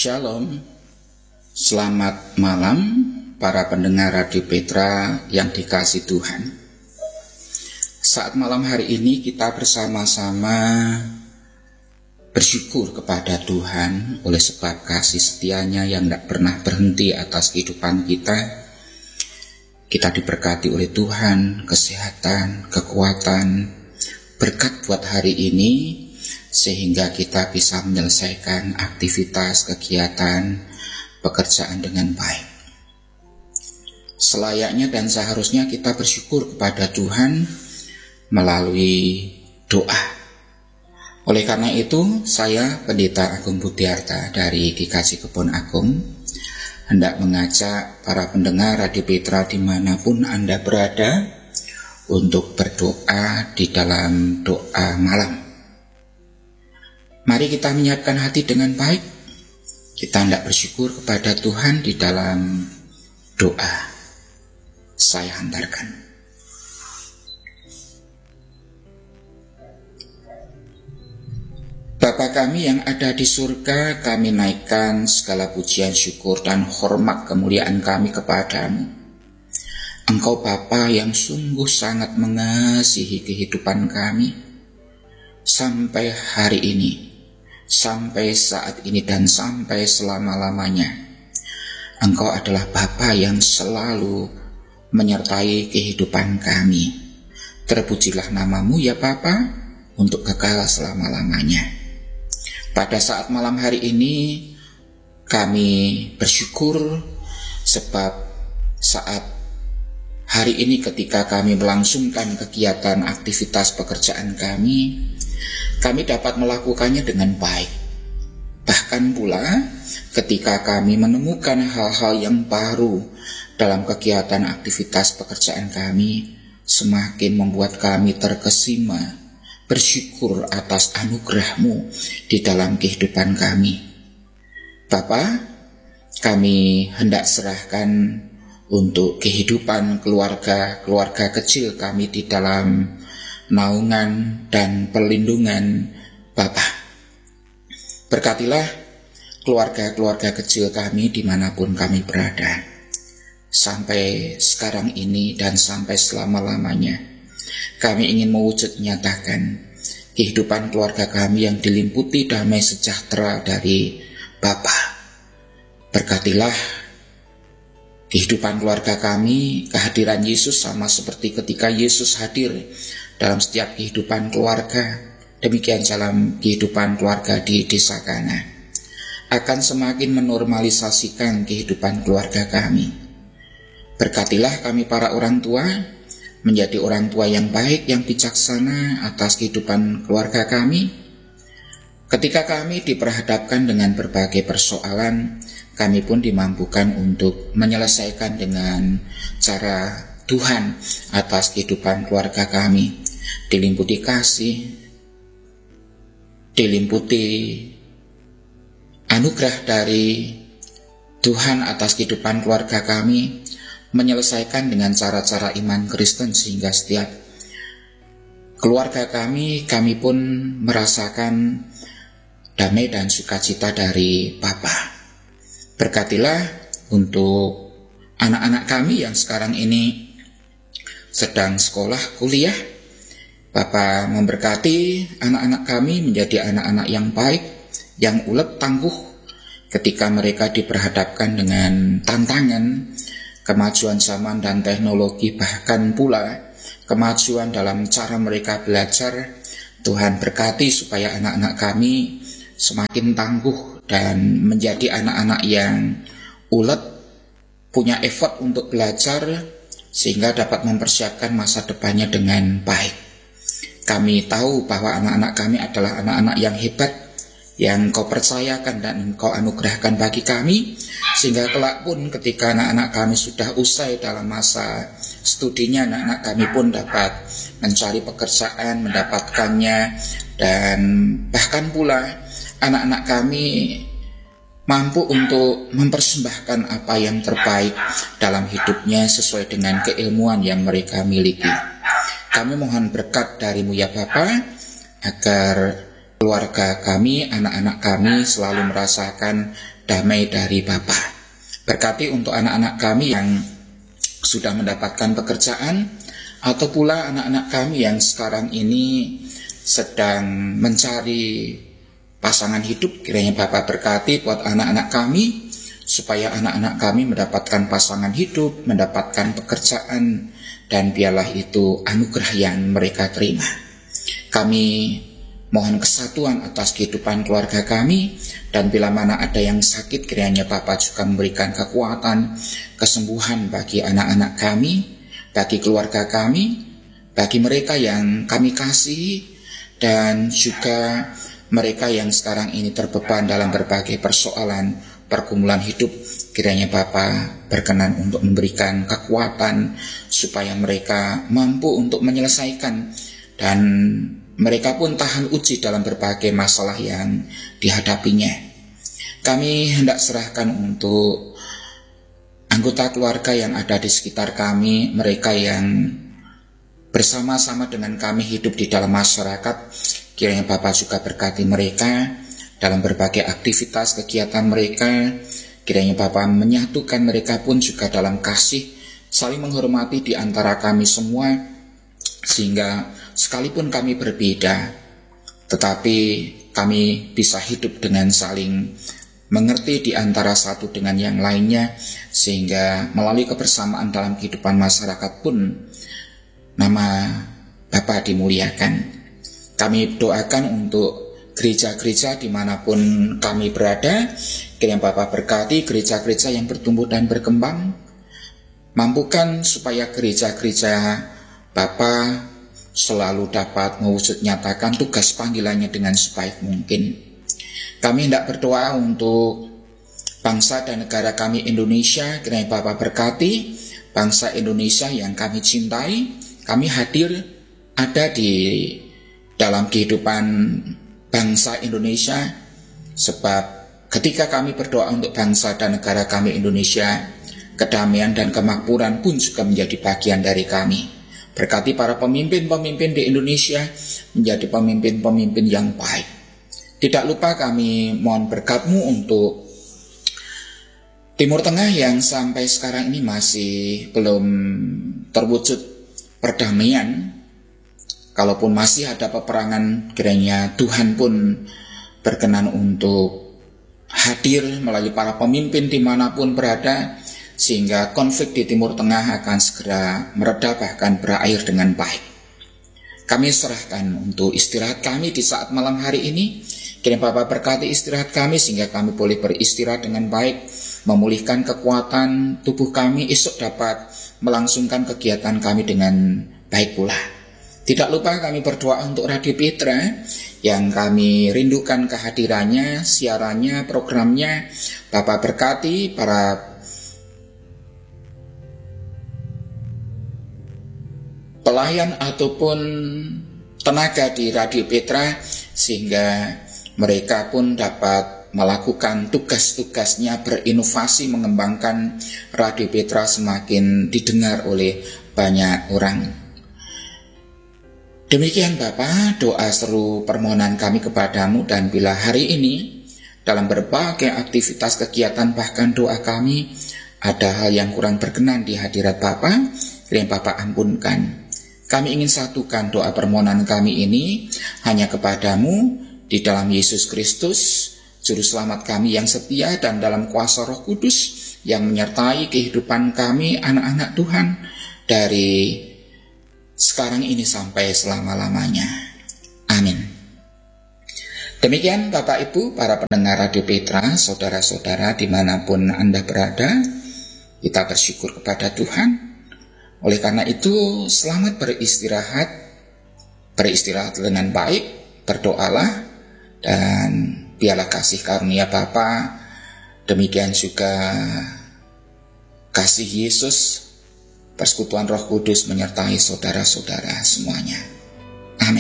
Shalom, selamat malam para pendengar Radio Petra yang dikasihi Tuhan. Saat malam hari ini kita bersama-sama bersyukur kepada Tuhan oleh sebab kasih setianya yang tidak pernah berhenti atas kehidupan kita. Kita diberkati oleh Tuhan, kesehatan, kekuatan, berkat buat hari ini, sehingga kita bisa menyelesaikan aktivitas, kegiatan, pekerjaan dengan baik. Selayaknya dan seharusnya kita bersyukur kepada Tuhan melalui doa. Oleh karena itu, saya Pendeta Agung Budiarta dari GKJ Kebon Agung hendak mengajak para pendengar Radio Petra dimanapun Anda berada untuk berdoa di dalam doa malam. Mari kita menyiapkan hati dengan baik. Kita hendak bersyukur kepada Tuhan di dalam doa. Saya hantarkan. Bapa kami yang ada di surga, kami naikkan segala pujian, syukur, dan hormat kemuliaan kami kepadamu. Engkau Bapa yang sungguh sangat mengasihi kehidupan kami sampai hari ini, sampai saat ini, dan sampai selama-lamanya. Engkau adalah Bapa yang selalu menyertai kehidupan kami. Terpujilah namamu ya Bapa untuk kekal selama-lamanya. Pada saat malam hari ini kami bersyukur sebab saat hari ini ketika kami melangsungkan kegiatan aktivitas pekerjaan kami dapat melakukannya dengan baik. Bahkan pula ketika kami menemukan hal-hal yang baru dalam kegiatan aktivitas pekerjaan kami, semakin membuat kami terkesima bersyukur atas anugerah-Mu di dalam kehidupan kami. Bapa, kami hendak serahkan untuk kehidupan keluarga kecil kami di dalam naungan dan perlindungan Bapa. Berkatilah keluarga-keluarga kecil kami dimanapun kami berada, sampai sekarang ini dan sampai selama-lamanya. Kami ingin mewujud nyatakan kehidupan keluarga kami yang dilimputi damai sejahtera dari Bapa. Berkatilah kehidupan keluarga kami, kehadiran Yesus sama seperti ketika Yesus hadir dalam setiap kehidupan keluarga. Demikian dalam kehidupan keluarga di Desa Kana akan semakin menormalisasikan kehidupan keluarga kami. Berkatilah kami para orang tua menjadi orang tua yang baik, yang bijaksana atas kehidupan keluarga kami. Ketika kami diperhadapkan dengan berbagai persoalan, kami pun dimampukan untuk menyelesaikan dengan cara Tuhan atas kehidupan keluarga kami. Dilimputi kasih, dilimputi anugerah dari Tuhan atas kehidupan keluarga kami, menyelesaikan dengan cara-cara iman Kristen sehingga setiap keluarga kami pun merasakan damai dan sukacita dari Bapa. Berkatilah untuk anak-anak kami yang sekarang ini sedang sekolah kuliah. Bapa memberkati anak-anak kami menjadi anak-anak yang baik, yang ulet tangguh ketika mereka diperhadapkan dengan tantangan kemajuan zaman dan teknologi, bahkan pula kemajuan dalam cara mereka belajar. Tuhan berkati supaya anak-anak kami semakin tangguh dan menjadi anak-anak yang ulet, punya effort untuk belajar, sehingga dapat mempersiapkan masa depannya dengan baik. Kami tahu bahwa anak-anak kami adalah anak-anak yang hebat, yang Kau percayakan dan Kau anugerahkan bagi kami, sehingga kelak pun ketika anak-anak kami sudah usai dalam masa studinya, anak-anak kami pun dapat mencari pekerjaan, mendapatkannya, dan bahkan pula anak-anak kami mampu untuk mempersembahkan apa yang terbaik dalam hidupnya sesuai dengan keilmuan yang mereka miliki. Kami mohon berkat dari-Mu ya Bapa, agar keluarga kami, anak-anak kami selalu merasakan damai dari Bapa. Berkati untuk anak-anak kami yang sudah mendapatkan pekerjaan, atau pula anak-anak kami yang sekarang ini sedang mencari pasangan hidup. Kiranya Bapa berkati buat anak-anak kami, supaya anak-anak kami mendapatkan pasangan hidup, mendapatkan pekerjaan, dan biarlah itu anugerah yang mereka terima. Kami mohon kesatuan atas kehidupan keluarga kami, dan bila mana ada yang sakit, kiranya Bapa juga memberikan kekuatan, kesembuhan bagi anak-anak kami, bagi keluarga kami, bagi mereka yang kami kasihi, dan juga mereka yang sekarang ini terbeban dalam berbagai persoalan pergumulan hidup. Kiranya Bapa berkenan untuk memberikan kekuatan supaya mereka mampu untuk menyelesaikan, dan mereka pun tahan uji dalam berbagai masalah yang dihadapinya. Kami hendak serahkan untuk anggota keluarga yang ada di sekitar kami, mereka yang bersama-sama dengan kami hidup di dalam masyarakat. Kiranya Bapa juga berkati mereka dalam berbagai aktivitas kegiatan mereka. Kiranya Bapa menyatukan mereka pun juga dalam kasih, saling menghormati di antara kami semua, sehingga sekalipun kami berbeda, tetapi kami bisa hidup dengan saling mengerti di antara satu dengan yang lainnya, sehingga melalui kebersamaan dalam kehidupan masyarakat pun nama Bapa dimuliakan. Kami doakan untuk gereja-gereja dimanapun kami berada. Kiranya Bapa berkati gereja-gereja yang bertumbuh dan berkembang. Mampukan supaya gereja-gereja Bapa selalu dapat mewujud nyatakan tugas panggilannya dengan sebaik mungkin. Kami hendak berdoa untuk bangsa dan negara kami Indonesia. Kiranya Bapa berkati bangsa Indonesia yang kami cintai. Kami hadir ada di dalam kehidupan bangsa Indonesia, sebab ketika kami berdoa untuk bangsa dan negara kami Indonesia, kedamaian dan kemakmuran pun juga menjadi bagian dari kami. Berkati para pemimpin-pemimpin di Indonesia menjadi pemimpin-pemimpin yang baik. Tidak lupa kami mohon berkat-Mu untuk Timur Tengah yang sampai sekarang ini masih belum terwujud perdamaian. Kalaupun masih ada peperangan, kiranya Tuhan pun berkenan untuk hadir melalui para pemimpin dimanapun berada, sehingga konflik di Timur Tengah akan segera mereda bahkan berakhir dengan baik. Kami serahkan untuk istirahat kami di saat malam hari ini. Kiranya Bapa berkati istirahat kami sehingga kami boleh beristirahat dengan baik, memulihkan kekuatan tubuh kami, esok dapat melangsungkan kegiatan kami dengan baik pula. Tidak lupa kami berdoa untuk Radio Petra yang kami rindukan kehadirannya, siarannya, programnya. Bapa berkati para pelayan ataupun tenaga di Radio Petra, sehingga mereka pun dapat melakukan tugas-tugasnya, berinovasi, mengembangkan Radio Petra semakin didengar oleh banyak orang. Demikian Bapa, doa seru permohonan kami kepadamu, dan bila hari ini dalam berbagai aktivitas kegiatan bahkan doa kami ada hal yang kurang berkenan di hadirat Bapa, kiranya Bapa ampunkan. Kami ingin satukan doa permohonan kami ini hanya kepadamu di dalam Yesus Kristus, Juru Selamat kami yang setia, dan dalam kuasa Roh Kudus yang menyertai kehidupan kami anak-anak Tuhan dari sekarang ini sampai selama-lamanya. Amin. Demikian Bapak Ibu, para pendengar Radio Petra, saudara-saudara dimanapun Anda berada, kita bersyukur kepada Tuhan. Oleh karena itu, selamat beristirahat dengan baik, berdoalah, dan biarlah kasih karunia Bapa, demikian juga kasih Yesus, persekutuan Roh Kudus menyertai saudara-saudara semuanya.